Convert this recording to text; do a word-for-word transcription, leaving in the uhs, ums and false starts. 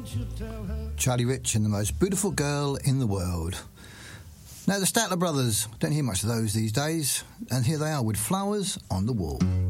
Charlie Rich and the most beautiful girl in the world. Now, the Statler Brothers, don't hear much of those these days, and here they are with Flowers on the Wall.